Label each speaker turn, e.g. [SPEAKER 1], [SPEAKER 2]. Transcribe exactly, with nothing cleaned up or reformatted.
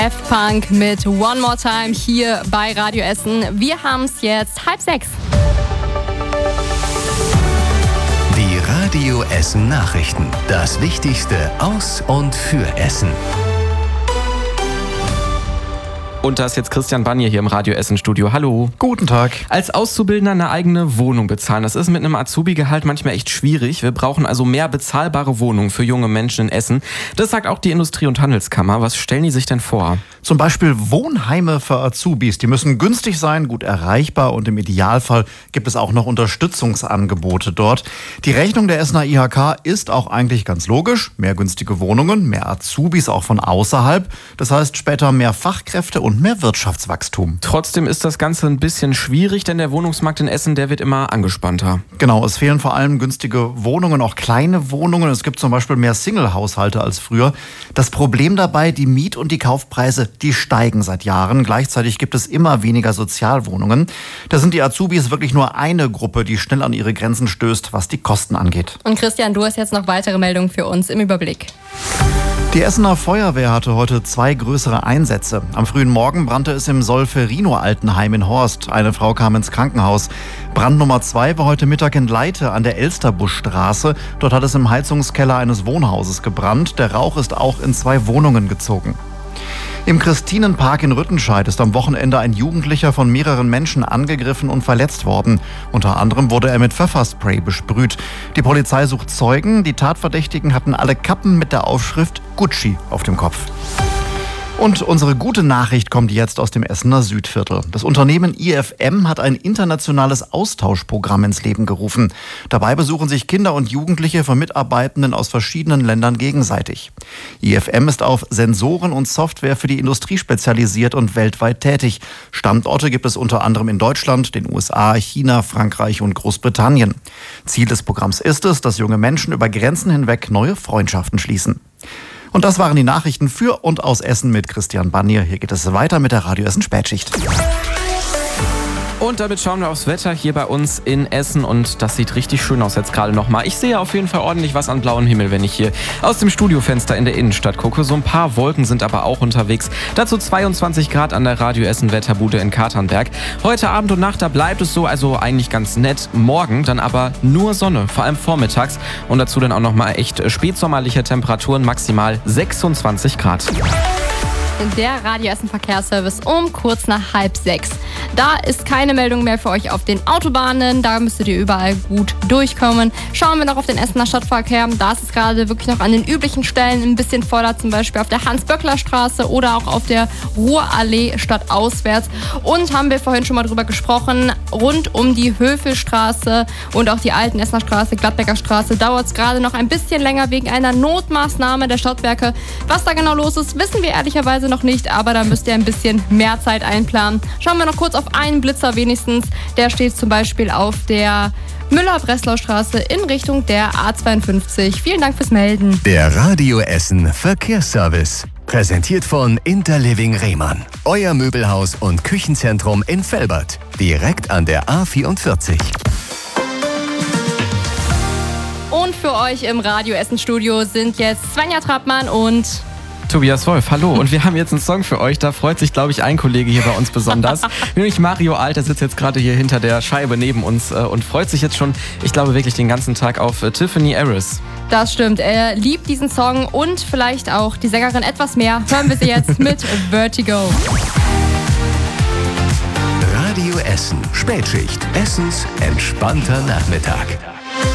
[SPEAKER 1] Daft Punk mit One More Time hier bei Radio Essen. Wir haben es jetzt halb sechs.
[SPEAKER 2] Die Radio Essen Nachrichten. Das Wichtigste aus und für Essen.
[SPEAKER 3] Und da ist jetzt Christian Banier hier im Radio Essen Studio. Hallo.
[SPEAKER 4] Guten Tag.
[SPEAKER 3] Als Auszubildender eine eigene Wohnung bezahlen, das ist mit einem Azubi-Gehalt manchmal echt schwierig. Wir brauchen also mehr bezahlbare Wohnungen für junge Menschen in Essen. Das sagt auch die Industrie- und Handelskammer. Was stellen die sich denn vor?
[SPEAKER 4] Zum Beispiel Wohnheime für Azubis. Die müssen günstig sein, gut erreichbar und im Idealfall gibt es auch noch Unterstützungsangebote dort. Die Rechnung der Essener I H K ist auch eigentlich ganz logisch. Mehr günstige Wohnungen, mehr Azubis auch von außerhalb. Das heißt später mehr Fachkräfte und und mehr Wirtschaftswachstum.
[SPEAKER 3] Trotzdem ist das Ganze ein bisschen schwierig, denn der Wohnungsmarkt in Essen, der wird immer angespannter.
[SPEAKER 4] Genau, es fehlen vor allem günstige Wohnungen, auch kleine Wohnungen. Es gibt zum Beispiel mehr Single-Haushalte als früher. Das Problem dabei, die Miet- und die Kaufpreise, die steigen seit Jahren. Gleichzeitig gibt es immer weniger Sozialwohnungen. Da sind die Azubis wirklich nur eine Gruppe, die schnell an ihre Grenzen stößt, was die Kosten angeht.
[SPEAKER 1] Und Christian, du hast jetzt noch weitere Meldungen für uns im Überblick.
[SPEAKER 4] Die Essener Feuerwehr hatte heute zwei größere Einsätze. Am frühen Morgen brannte es im Solferino-Altenheim in Horst. Eine Frau kam ins Krankenhaus. Brand Nummer zwei war heute Mittag in Leite an der Elsterbuschstraße. Dort hat es im Heizungskeller eines Wohnhauses gebrannt. Der Rauch ist auch in zwei Wohnungen gezogen. Im Christinenpark in Rüttenscheid ist am Wochenende ein Jugendlicher von mehreren Menschen angegriffen und verletzt worden. Unter anderem wurde er mit Pfefferspray besprüht. Die Polizei sucht Zeugen. Die Tatverdächtigen hatten alle Kappen mit der Aufschrift Gucci auf dem Kopf. Und unsere gute Nachricht kommt jetzt aus dem Essener Südviertel. Das Unternehmen I F M hat ein internationales Austauschprogramm ins Leben gerufen. Dabei besuchen sich Kinder und Jugendliche von Mitarbeitenden aus verschiedenen Ländern gegenseitig. I F M ist auf Sensoren und Software für die Industrie spezialisiert und weltweit tätig. Standorte gibt es unter anderem in Deutschland, den U S A, China, Frankreich und Großbritannien. Ziel des Programms ist es, dass junge Menschen über Grenzen hinweg neue Freundschaften schließen. Und das waren die Nachrichten für und aus Essen mit Christian Banier. Hier geht es weiter mit der Radio Essen Spätschicht.
[SPEAKER 3] Und damit schauen wir aufs Wetter hier bei uns in Essen und das sieht richtig schön aus jetzt gerade nochmal. Ich sehe auf jeden Fall ordentlich was an blauem Himmel, wenn ich hier aus dem Studiofenster in der Innenstadt gucke. So ein paar Wolken sind aber auch unterwegs. Dazu zweiundzwanzig Grad an der Radio Essen Wetterbude in Katernberg. Heute Abend und Nacht, da bleibt es so, also eigentlich ganz nett. Morgen dann aber nur Sonne, vor allem vormittags. Und dazu dann auch nochmal echt spätsommerliche Temperaturen, maximal sechsundzwanzig Grad.
[SPEAKER 1] Der Radio Essen Verkehrsservice um kurz nach halb sechs. Da ist keine Meldung mehr für euch auf den Autobahnen. Da müsstet ihr überall gut durchkommen. Schauen wir noch auf den Essener Stadtverkehr. Da ist es gerade wirklich noch an den üblichen Stellen ein bisschen voller, zum Beispiel auf der Hans-Böckler-Straße oder auch auf der Ruhrallee stadtauswärts. Und haben wir vorhin schon mal drüber gesprochen, rund um die Höfelstraße und auch die alten Essener Straße, Gladbecker Straße, dauert es gerade noch ein bisschen länger wegen einer Notmaßnahme der Stadtwerke. Was da genau los ist, wissen wir ehrlicherweise noch nicht, aber da müsst ihr ein bisschen mehr Zeit einplanen. Schauen wir noch kurz auf einen Blitzer wenigstens. Der steht zum Beispiel auf der Müller-Breslau-Straße in Richtung der A zweiundfünfzig. Vielen Dank fürs Melden.
[SPEAKER 2] Der Radio Essen Verkehrsservice. Präsentiert von Interliving Rehmann. Euer Möbelhaus und Küchenzentrum in Velbert. Direkt an der A vierundvierzig.
[SPEAKER 1] Und für euch im Radio Essen Studio sind jetzt Svenja Trappmann und
[SPEAKER 3] Tobias Wolf, hallo. Und wir haben jetzt einen Song für euch. Da freut sich, glaube ich, ein Kollege hier bei uns besonders. Nämlich Mario Alt, der sitzt jetzt gerade hier hinter der Scheibe neben uns äh, und freut sich jetzt schon, ich glaube, wirklich den ganzen Tag auf äh, Tiffany Harris.
[SPEAKER 1] Das stimmt. Er liebt diesen Song und vielleicht auch die Sängerin etwas mehr. Hören wir sie jetzt mit Vertigo.
[SPEAKER 2] Radio Essen Spätschicht. Essens entspannter Nachmittag.